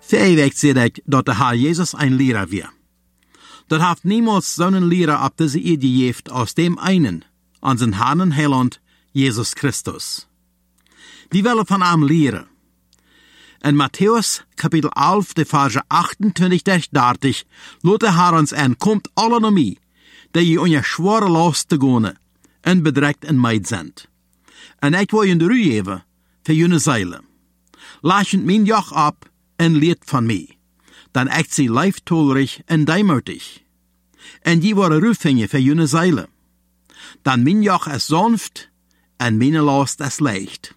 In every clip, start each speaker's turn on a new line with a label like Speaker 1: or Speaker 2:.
Speaker 1: Verewigt sehe ich, dass der Herr Jesus ein Lehrer war. Dat heeft niemals zo'n Lehrer op deze Erde gegeven als dem einen, an zijn Herrn en Heiland, Jesus Christus. Die willen van hem leren. In Matthäus, Kapitel 11, de Verse 28-30, laat de Herr ons aan, komt alle naar mij, die je onder zware last te gaan, en bedrekt en meid zijn. En ik wil je de rug geven, voor jullie zeilen. Laat je mijn joch op, en leert van mij. Dan echt sie leiftolerig en deimütig. En die worden rufingen voor jullie zeilen. Dan mijn joch is sanft, en mijn last is leicht.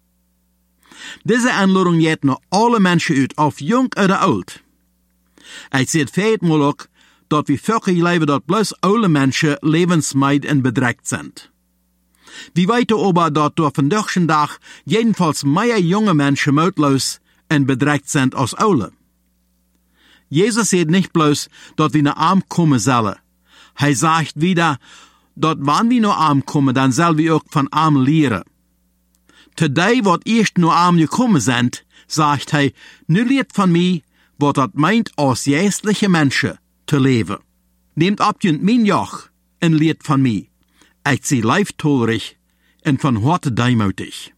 Speaker 1: Deze aanleiding gaat naar alle mensen uit, of jong of oud. Ik zeg feitelijk ook, dat we vaker leven dat bloos oude mensen levensmeid en bedreigt zijn. We weten aber, dat door vandaag dag jedenfalls meer jonge mensen moedloos en bedreigt zijn als oude. Jesus sagt nicht bloß, dass wir nach Arm kommen sollen. Er sagt wieder, dass wenn wir nach Arm kommen, dann sollen wir auch von Arm lehren. Today, wat erst nach Arm gekommen sind, sagt er, nu leert von mir, wat dat meint, als geistliche Menschen zu leben. Nehmt ab und mein Joch und leert von mir. Ich sie leiftolerig und von Harte deimütig.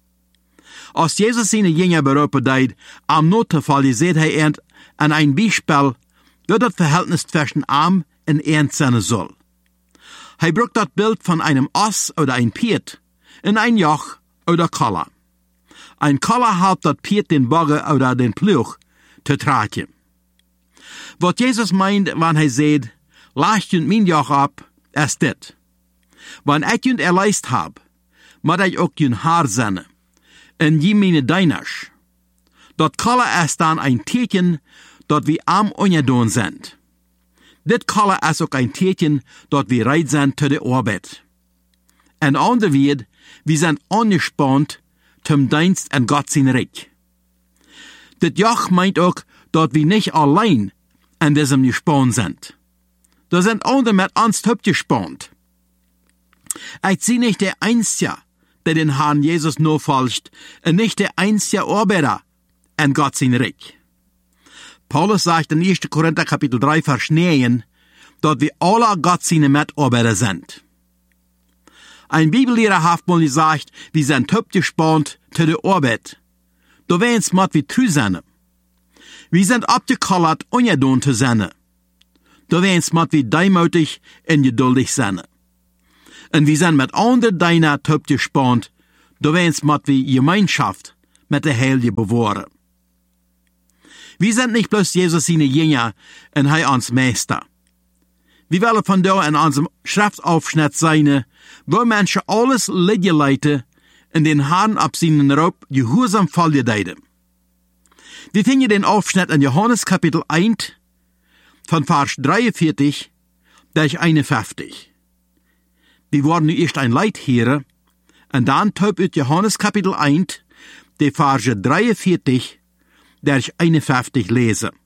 Speaker 1: Als Jesus seine Jünger berufen deed, am Notfall seht er an ein Beispiel, wie das Verhältnis zwischen Arm und Ernst sein soll. Er braucht das Bild von einem Ass oder ein Pferd in ein Joch oder Koller. Ein Koller hat das Pferd den Bagger oder den Ploeg zu tragen. Was Jesus meint, wenn er sagt, lasst und mein Joch ab, ist dit. Wenn ich und erleist hab, muss ich auch ein Haar sein, und je meine Deiners. Dat Koller ist dann ein Teken, dat wir am ungedaan sind. Dit Koller ist auch ein Teken, dat wir bereit sind zu der Arbeit. En ander wird, wir sind angespannt zum Dienst an Gott sein Reich. Dit Joch meint auch, dat wir nicht allein an diesem gespannt sind. Da sind andere mit uns gespannt. Ich sehe nicht der Einzige, der den Herrn Jesus nur folgt, und nicht der einzige Arbeiter an Gott sein Reich. Paulus sagt in 1. Korinther Kapitel 3, Vers 9, dass wir alle Gott seine Mitarbeiter sind. Ein Bibellehrer hat mal gesagt, wir sind gespannt zu der Arbeit. Da werden es mit wie treu sein. Wir sind abgekollert, ungeduldig zu sein. Da werden es mit wie deimütig und geduldig sein. Und wir sind mit anderen Deiner gespannt, da werden es mit wie Gemeinschaft mit der Heilige bewahren. Wir sind nicht bloß Jesus seine Jünger und er uns Meister. Wir wollen von da in unserem Schriftaufschnitt sein, wo Menschen alles leiten und den Herrn ab seinen Raub gehorsam folgen. Wir finden den Aufschnitt in Johannes Kapitel 1 von Vers 43 durch 51. Wir wollen nu erst ein Leid hören und dann töp ut Johannes Kapitel 1, die Verse 43 durch 51 lesen.